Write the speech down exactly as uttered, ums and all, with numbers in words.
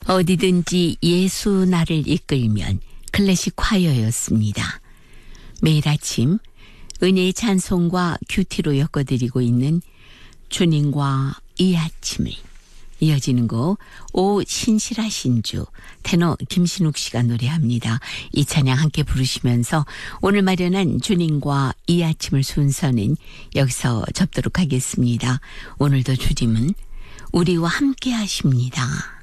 어디든지 예수 나를 이끌면 클래식 콰이어였습니다. 매일 아침 은혜의 찬송과 큐티로 엮어드리고 있는 주님과 이 아침을, 이어지는 곡 오 신실하신 주 테너 김신욱 씨가 노래합니다. 이 찬양 함께 부르시면서 오늘 마련한 주님과 이 아침을 순서는 여기서 접도록 하겠습니다. 오늘도 주님은 우리와 함께 하십니다.